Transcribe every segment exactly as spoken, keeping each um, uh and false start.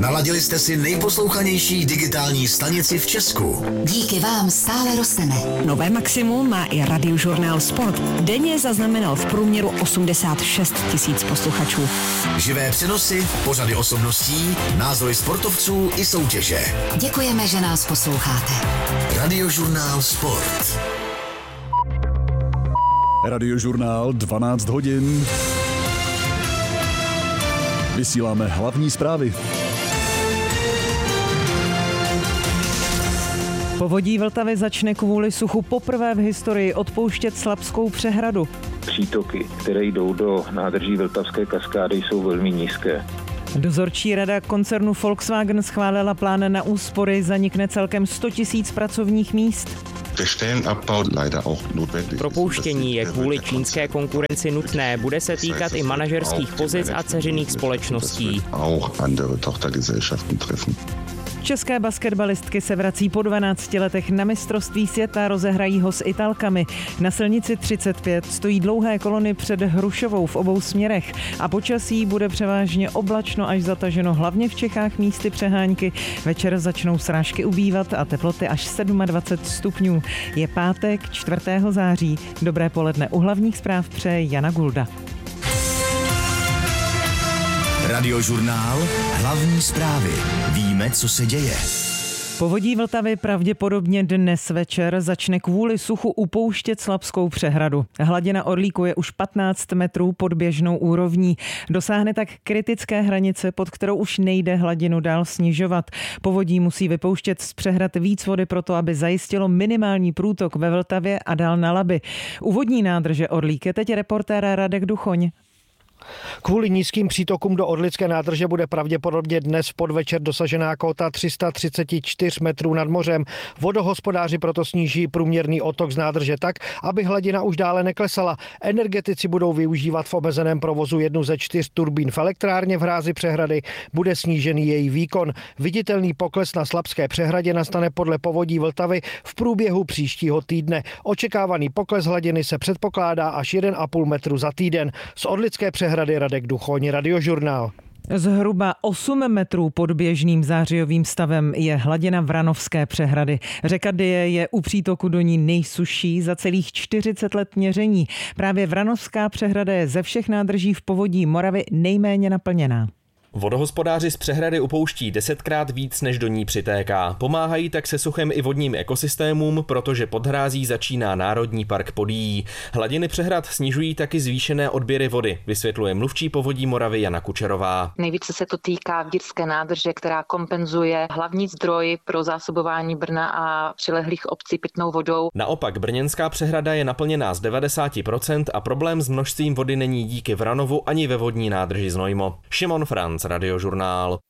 Naladili jste si nejposlouchanější digitální stanici v Česku. Díky vám stále rosteme. Nové maximum má i Radiožurnál Sport. Denně zaznamenal v průměru osmdesát šest tisíc posluchačů. Živé přenosy, pořady osobností, názory sportovců i soutěže. Děkujeme, že nás posloucháte. Radiožurnál Sport. Radiožurnál dvanáct hodin. Vysíláme hlavní zprávy. Povodí Vltavy začne kvůli suchu poprvé v historii odpouštět Slapskou přehradu. Přítoky, které jdou do nádrží Vltavské kaskády, jsou velmi nízké. Dozorčí rada koncernu Volkswagen schválila plán na úspory, zanikne celkem sto tisíc pracovních míst. Propouštění je kvůli čínské konkurenci nutné, bude se týkat i manažerských pozic a dceřiných společností. České basketbalistky se vrací po dvanácti letech na mistrovství světa, rozehrají ho s Italkami. Na silnici třicet pět stojí dlouhé kolony před Hrušovou v obou směrech a počasí bude převážně oblačno až zataženo, hlavně v Čechách místy přehánky. Večer začnou srážky ubývat a teploty až dvacet sedm stupňů. Je pátek čtvrtého září. Dobré poledne, u hlavních zpráv přeje Jana Gulda. Radiožurnál, hlavní zprávy. Víme, co se děje. Povodí Vltavy pravděpodobně dnes večer začne kvůli suchu upouštět Slapskou přehradu. Hladina Orlíku je už patnáct metrů pod běžnou úrovní. Dosáhne tak kritické hranice, pod kterou už nejde hladinu dál snižovat. Povodí musí vypouštět z přehrad víc vody proto, aby zajistilo minimální průtok ve Vltavě a dál na Labi. U vodní nádrže Orlík je teď reportér Radek Duchoň. Kvůli nízkým přítokům do Orlické nádrže bude pravděpodobně dnes v podvečer dosažená kóta tři sta třicet čtyři metrů nad mořem. Vodohospodáři proto sníží průměrný otok z nádrže tak, aby hladina už dále neklesala. Energetici budou využívat v omezeném provozu jednu ze čtyř turbín v elektrárně v hrázi přehrady. Bude snížený její výkon. Viditelný pokles na Slapské přehradě nastane podle Povodí Vltavy v průběhu příštího týdne. Očekávaný pokles hladiny se předpokládá až jeden a půl metru za týden. Z Orlické přehrady Radek Duchoň, Radiožurnál. Zhruba osm metrů pod běžným zářijovým stavem je hladina Vranovské přehrady. Řeka Dyje je u přítoku do ní nejsušší za celých čtyřicet let měření. Právě Vranovská přehrada je ze všech nádrží v povodí Moravy nejméně naplněná. Vodohospodáři z přehrady upouští desetkrát víc, než do ní přitéká. Pomáhají tak se suchem i vodním ekosystémům, protože pod hrází začíná Národní park Podyjí. Hladiny přehrad snižují taky zvýšené odběry vody, vysvětluje mluvčí Povodí Moravy Jana Kučerová. Nejvíce se to týká Vdírské nádrže, která kompenzuje hlavní zdroj pro zásobování Brna a přilehlých obcí pitnou vodou. Naopak brněnská přehrada je naplněná z devadesát procent a problém s množstvím vody není díky Vranovu ani ve vodní nádrži Znojmo. Šimon Franc, Radiožurnál.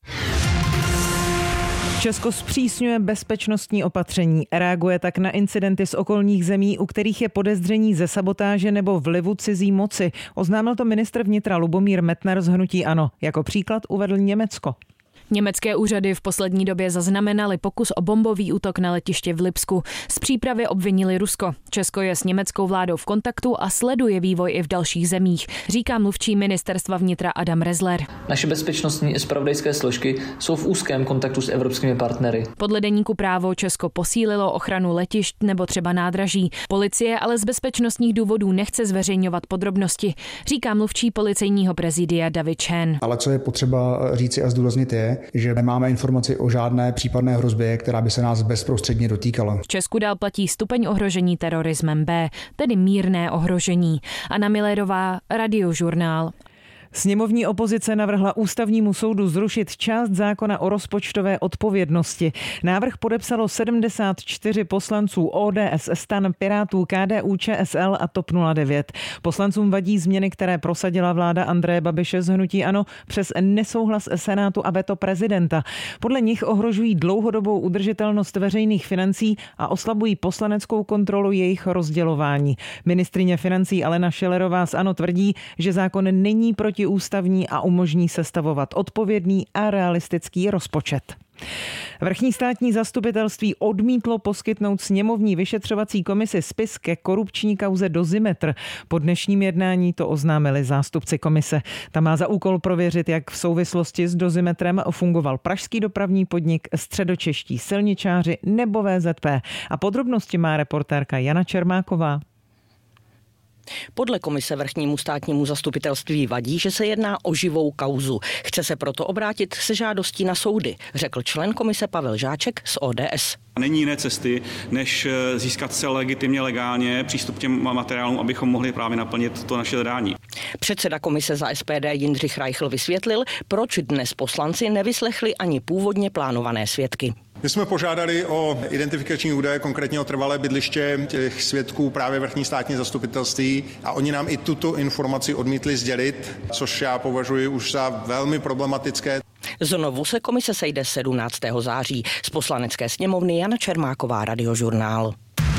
Česko zpřísňuje bezpečnostní opatření. Reaguje tak na incidenty z okolních zemí, u kterých je podezření ze sabotáže nebo vlivu cizí moci. Oznámil to ministr vnitra Lubomír Metnar z hnutí ANO. Jako příklad uvedl Německo. Německé úřady v poslední době zaznamenaly pokus o bombový útok na letiště v Lipsku. Z přípravy obvinili Rusko. Česko je s německou vládou v kontaktu a sleduje vývoj i v dalších zemích, říká mluvčí ministerstva vnitra Adam Rezler. Naše bezpečnostní i zpravodajské složky jsou v úzkém kontaktu s evropskými partnery. Podle deníku Právo Česko posílilo ochranu letišť nebo třeba nádraží. Policie ale z bezpečnostních důvodů nechce zveřejňovat podrobnosti, říká mluvčí policejního prezidia David Chen. Ale co je potřeba říci a zdůraznit je, že nemáme informaci o žádné případné hrozbě, která by se nás bezprostředně dotýkala. V Česku dál platí stupeň ohrožení terorismem B, tedy mírné ohrožení. Anna Millerová, Radiožurnál. Sněmovní opozice navrhla ústavnímu soudu zrušit část zákona o rozpočtové odpovědnosti. Návrh podepsalo sedmdesát čtyři poslanců O D S, STAN, Pirátů, K D U Č S L a TOP nula devět. Poslancům vadí změny, které prosadila vláda Andreje Babiše z hnutí ANO přes nesouhlas Senátu a veto prezidenta. Podle nich ohrožují dlouhodobou udržitelnost veřejných financí a oslabují poslaneckou kontrolu jejich rozdělování. Ministryně financí Alena Schillerová z ANO tvrdí, že zákon není proti ústavní a umožní sestavovat odpovědný a realistický rozpočet. Vrchní státní zastupitelství odmítlo poskytnout sněmovní vyšetřovací komisi spis ke korupční kauze Dozimetr. Po dnešním jednání to oznámili zástupci komise. Ta má za úkol prověřit, jak v souvislosti s Dozimetrem fungoval pražský dopravní podnik, středočeští silničáři nebo V Z P. A podrobnosti má reportérka Jana Čermáková. Podle komise vrchnímu státnímu zastupitelství vadí, že se jedná o živou kauzu. Chce se proto obrátit se žádostí na soudy, řekl člen komise Pavel Žáček z O D S. Není jiné cesty, než získat se legitimně, legálně přístup k těm materiálům, abychom mohli právě naplnit to naše zadání. Předseda komise za S P D Jindřich Reichl vysvětlil, proč dnes poslanci nevyslechli ani původně plánované svědky. My jsme požádali o identifikační údaje, konkrétně o trvalé bydliště těch svědků právě vrchní státní zastupitelství a oni nám i tuto informaci odmítli sdělit, což já považuji už za velmi problematické. Znovu se komise sejde sedmnáctého září. Z Poslanecké sněmovny Jana Čermáková, Radiožurnál.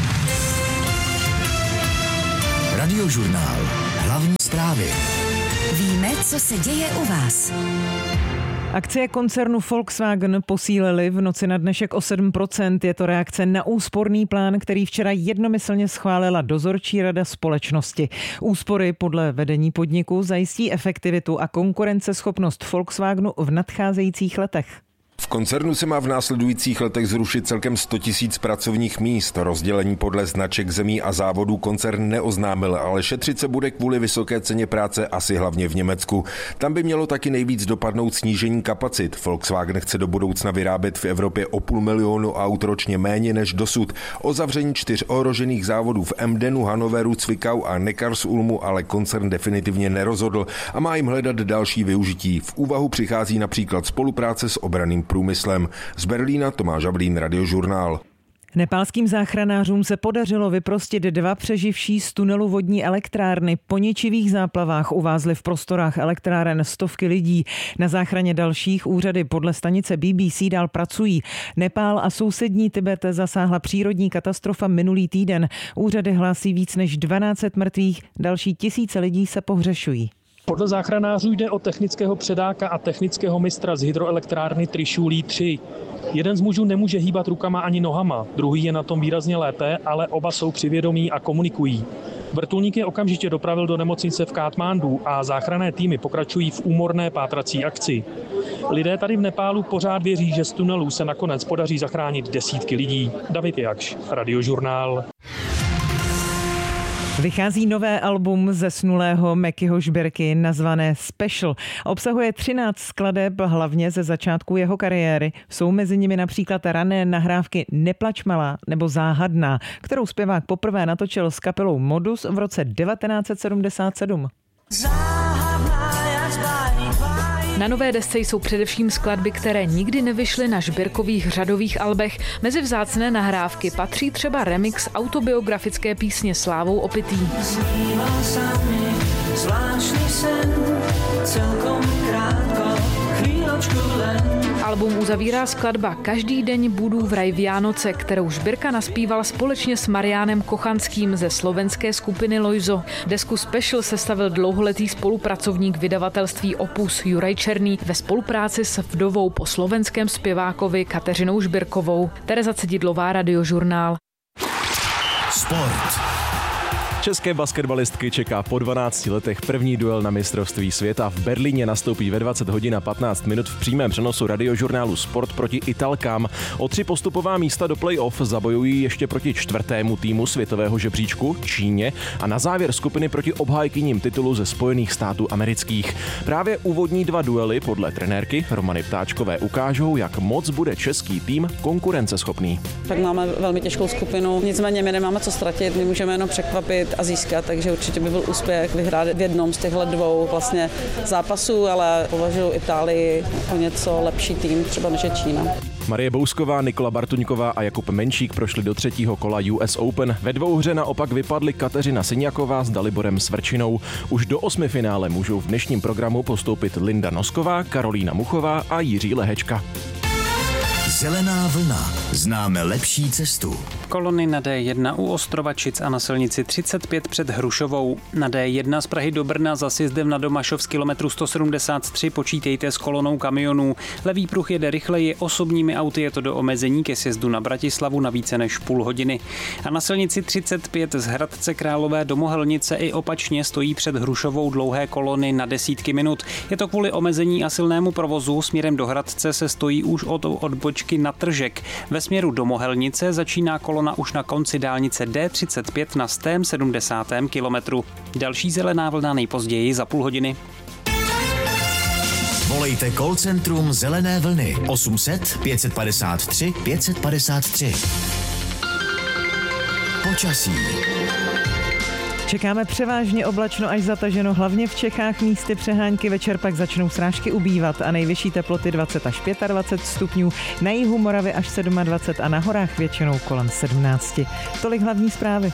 Radiožurnál. Hlavní zprávy. Víme, co se děje u vás. Akcie koncernu Volkswagen posílily v noci na dnešek o sedm procent. Je to reakce na úsporný plán, který včera jednomyslně schválila dozorčí rada společnosti. Úspory podle vedení podniku zajistí efektivitu a konkurenceschopnost Volkswagenu v nadcházejících letech. V koncernu se má v následujících letech zrušit celkem sto tisíc pracovních míst. Rozdělení podle značek zemí a závodů koncern neoznámil, ale šetřit se bude kvůli vysoké ceně práce asi hlavně v Německu. Tam by mělo taky nejvíc dopadnout snížení kapacit. Volkswagen chce do budoucna vyrábět v Evropě o půl milionu aut ročně méně než dosud. O zavření čtyř ohrožených závodů v Emdenu, Hannoveru, Zwickau a Neckarsulmu ale koncern definitivně nerozhodl a má jim hledat další využití. V úvahu přichází například spolupráce s obranným průmyslem. Z Berlína Tomáš Hablín, Radiožurnál. Nepálským záchranářům se podařilo vyprostit dva přeživší z tunelu vodní elektrárny. Po ničivých záplavách uvázly v prostorách elektráren stovky lidí. Na záchraně dalších úřady podle stanice B B C dál pracují. Nepál a sousední Tibet zasáhla přírodní katastrofa minulý týden. Úřady hlásí víc než dvanáct set mrtvých, další tisíce lidí se pohřešují. Podle záchranářů jde o technického předáka a technického mistra z hydroelektrárny Trišulí tři. Jeden z mužů nemůže hýbat rukama ani nohama, druhý je na tom výrazně lépe, ale oba jsou při vědomí a komunikují. Vrtulník je okamžitě dopravil do nemocnice v Katmandu a záchranné týmy pokračují v úmorné pátrací akci. Lidé tady v Nepálu pořád věří, že z tunelů se nakonec podaří zachránit desítky lidí. David Jakš, Radiožurnál. Vychází nové album zesnulého Mekyho Žbirky nazvané Special. Obsahuje třináct skladeb, hlavně ze začátku jeho kariéry. Jsou mezi nimi například rané nahrávky Neplač malá nebo Záhadná, kterou zpěvák poprvé natočil s kapelou Modus v roce devatenáct set sedmdesát sedm. Na nové desce jsou především skladby, které nikdy nevyšly na Žbirkových řadových albech. Mezi vzácné nahrávky patří třeba remix autobiografické písně Slávou opitý. Album uzavírá skladba Každý den budu vraj Vianoce, kterou Žbirka naspíval společně s Mariánem Kochanským ze slovenské skupiny Lojzo. Desku Special sestavil dlouholetý spolupracovník vydavatelství Opus Juraj Černý ve spolupráci s vdovou po slovenském zpěvákovi Kateřinou Žbirkovou. Tereza Cedidlová, Radiožurnál. Sport. České basketbalistky čeká po dvanácti letech první duel na mistrovství světa. V Berlíně nastoupí ve dvacet hodin a patnáct minut v přímém přenosu Radiožurnálu Sport proti Italkám. O tři postupová místa do play-off zabojují ještě proti čtvrtému týmu světového žebříčku Číně a na závěr skupiny proti obhájkyním titulu ze Spojených států amerických. Právě úvodní dva duely podle trenérky Romany Ptáčkové ukážou, jak moc bude český tým konkurenceschopný. Tak máme velmi těžkou skupinu, nicméně my nemáme co ztratit, my můžeme jenom překvapit a získat, takže určitě by byl úspěch vyhrát v jednom z těchto dvou vlastně zápasů, ale považuji Itálii o něco lepší tým, třeba než je Čína. Marie Bousková, Nikola Bartuňková a Jakub Menšík prošli do třetího kola U S Open. Ve dvouhře naopak vypadly Kateřina Syňaková s Daliborem Svrčinou. Už do osmifinále můžou v dnešním programu postoupit Linda Nosková, Karolína Muchová a Jiří Lehečka. Zelená vlna. Známe lepší cestu. Kolony na D jedna u Ostrovačic a na silnici třicet pět před Hrušovou. Na D jedna z Prahy do Brna za sjezdem na Domašov z kilometru sto sedmdesát tři počítejte s kolonou kamionů. Levý pruh jede rychleji, osobními auty je to do omezení ke sjezdu na Bratislavu na více než půl hodiny. A na silnici třicet pět z Hradce Králové do Mohelnice i opačně stojí před Hrušovou dlouhé kolony na desítky minut. Je to kvůli omezení a silnému provozu. Směrem do Hradce se stojí už od odbočky na Tržek. Ve směru do Mohelnice začíná kolona už na konci dálnice D třicet pět na sto sedmdesátém kilometru. Další zelená vlna nejpozději za půl hodiny. Volejte call centrum Zelené vlny osm set pět padesát tři pět padesát tři. Počasí. Čekáme převážně oblačno až zataženo, hlavně v Čechách, místy přehánky, večer pak začnou srážky ubývat a nejvyšší teploty dvacet až dvacet pět stupňů, na jihu Moravy až dvacet sedm a na horách většinou kolem sedmnáct. Tolik hlavní zprávy.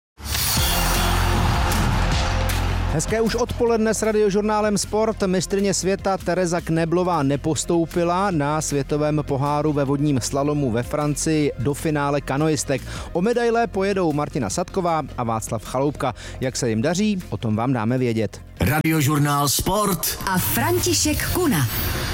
Hezké už odpoledne s Radiožurnálem Sport. Mistryně světa Tereza Kneblová nepostoupila na světovém poháru ve vodním slalomu ve Francii do finále kanoistek. O medaile pojedou Martina Sadková a Václav Chaloupka. Jak se jim daří, o tom vám dáme vědět. Radiožurnál Sport a František Kuna.